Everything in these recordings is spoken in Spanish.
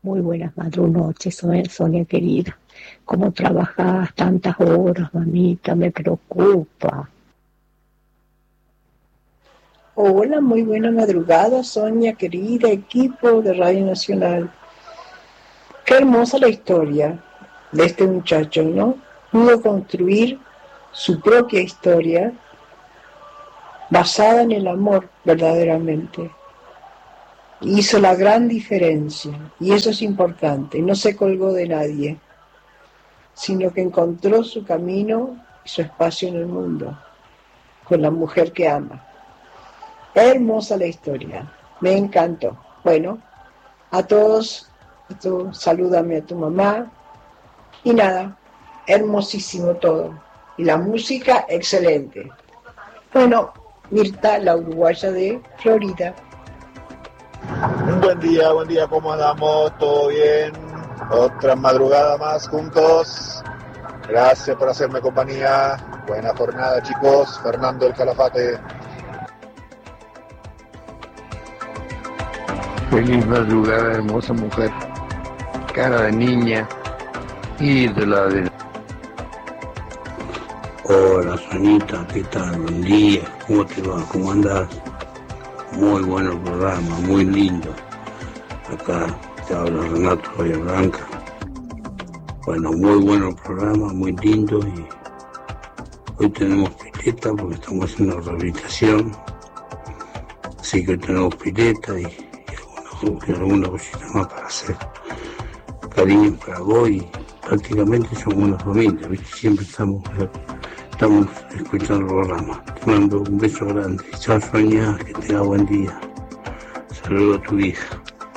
Muy buenas noches, Sonia querida. ¿Cómo trabajás tantas horas, mamita? Me preocupa. Hola, muy buena madrugada, Sonia, querida, equipo de Radio Nacional. Qué hermosa la historia de este muchacho, ¿no? Pudo construir su propia historia basada en el amor, verdaderamente. Hizo la gran diferencia, y eso es importante. No se colgó de nadie, sino que encontró su camino y su espacio en el mundo, con la mujer que ama. Hermosa la historia, me encantó. Bueno, a todos, salúdame a tu mamá, y nada, hermosísimo todo. Y la música, excelente. Bueno, Mirta, la uruguaya de Florida. Buen día, ¿cómo andamos? ¿Todo bien? Otra madrugada más juntos. Gracias por hacerme compañía. Buena jornada, chicos. Fernando el Calafate. Feliz madrugada, hermosa mujer. Cara de niña. Ídola de... Hola, Sonita, ¿qué tal? Buen día. ¿Cómo te va? ¿Cómo andás? Muy bueno el programa, muy lindo. Acá te habla Renato Bahía Blanca. Bueno, muy bueno el programa, muy lindo, y hoy tenemos pileta porque estamos haciendo rehabilitación. Así que hoy tenemos pileta y alguna cosita más para hacer. Cariño para vos, y prácticamente somos una familia, ¿viste? Siempre estamos escuchando el programa. Te mando un beso grande. Chao, Sonia, que tenga buen día. Saludos a tu hija.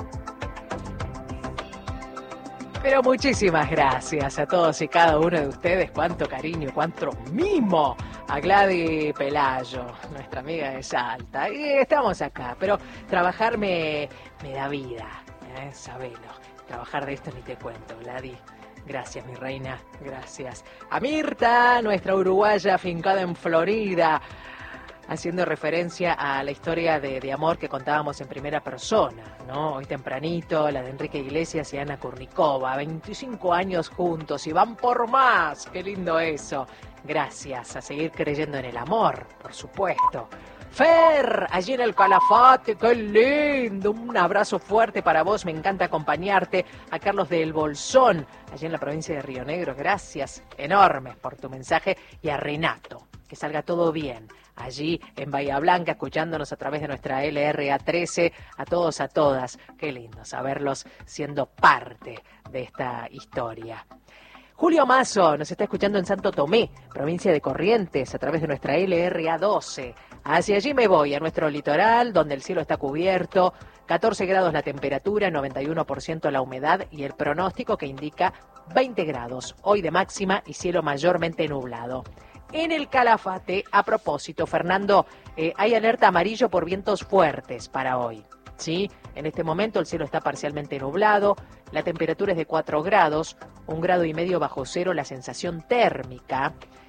Pero muchísimas gracias a todos y cada uno de ustedes. Cuánto cariño, cuánto mimo a Gladys Pelayo, nuestra amiga de Salta. Y estamos acá, pero trabajar me da vida, sabelo. Trabajar de esto ni te cuento, Gladys. Gracias, mi reina, gracias. A Mirta, nuestra uruguaya afincada en Florida, haciendo referencia a la historia de amor que contábamos en primera persona, ¿no? Hoy tempranito, la de Enrique Iglesias y Ana Kurnikova, 25 años juntos y van por más. Qué lindo eso. Gracias, a seguir creyendo en el amor, por supuesto. Fer, allí en el Calafate, qué lindo, un abrazo fuerte para vos, me encanta acompañarte. A Carlos del Bolsón, allí en la provincia de Río Negro, gracias enormes por tu mensaje. Y a Renato, que salga todo bien, allí en Bahía Blanca, escuchándonos a través de nuestra LRA 13, a todos, a todas, qué lindo saberlos siendo parte de esta historia. Julio Mazo nos está escuchando en Santo Tomé, provincia de Corrientes, a través de nuestra LRA 12. Hacia allí me voy, a nuestro litoral, donde el cielo está cubierto, 14 grados la temperatura, 91% la humedad y el pronóstico que indica 20 grados, hoy de máxima y cielo mayormente nublado. En el Calafate, a propósito, Fernando, hay alerta amarillo por vientos fuertes para hoy. ¿Sí? En este momento el cielo está parcialmente nublado, la temperatura es de 4 grados, 1,5 grados bajo cero la sensación térmica,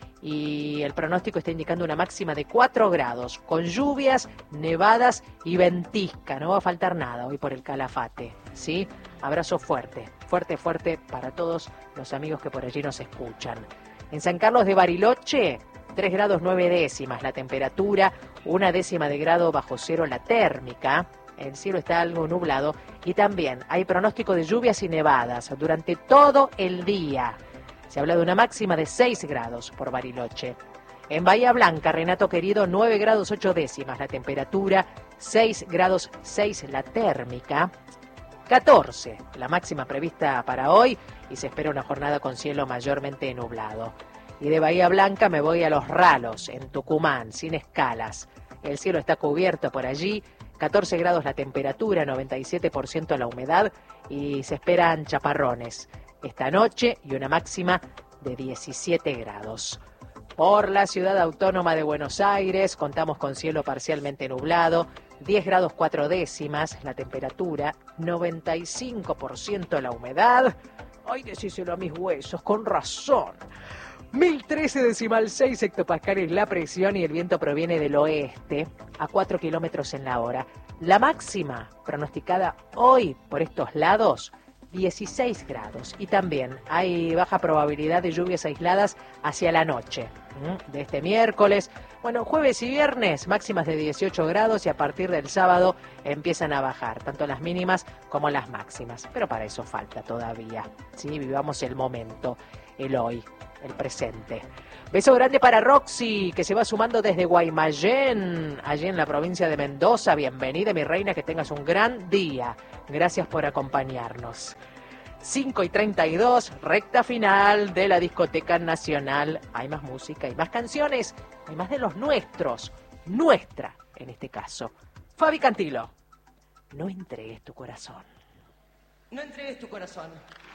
y el pronóstico está indicando una máxima de 4 grados, con lluvias, nevadas y ventisca. No va a faltar nada hoy por el Calafate, ¿sí? Abrazo fuerte, fuerte, fuerte para todos los amigos que por allí nos escuchan. En San Carlos de Bariloche, 3 grados 9 décimas la temperatura, 1,1 grado bajo cero la térmica. El cielo está algo nublado y también hay pronóstico de lluvias y nevadas durante todo el día. Se habla de una máxima de 6 grados por Bariloche. En Bahía Blanca, Renato querido, 9 grados 8 décimas la temperatura, 6 grados 6 la térmica, 14 la máxima prevista para hoy y se espera una jornada con cielo mayormente nublado. Y de Bahía Blanca me voy a Los Ralos, en Tucumán, sin escalas. El cielo está cubierto por allí, 14 grados la temperatura, 97% la humedad y se esperan chaparrones esta noche y una máxima de 17 grados. Por la ciudad autónoma de Buenos Aires contamos con cielo parcialmente nublado, 10 grados 4 décimas la temperatura, 95% la humedad. Ay, decíselo a mis huesos, con razón. 1013,6 hectopascales la presión y el viento proviene del oeste a 4 kilómetros en la hora. La máxima pronosticada hoy por estos lados, 16 grados. Y también hay baja probabilidad de lluvias aisladas hacia la noche de este miércoles. Bueno, jueves y viernes máximas de 18 grados y a partir del sábado empiezan a bajar, tanto las mínimas como las máximas. Pero para eso falta todavía, ¿sí? Vivamos el momento, el hoy, el presente. Beso grande para Roxy, que se va sumando desde Guaymallén, allí en la provincia de Mendoza. Bienvenida, mi reina, que tengas un gran día. Gracias por acompañarnos. 5:32, recta final de la Discoteca Nacional. Hay más música, hay más canciones, hay más de los nuestros, nuestra en este caso. Fabi Cantilo, no entregues tu corazón. No entregues tu corazón.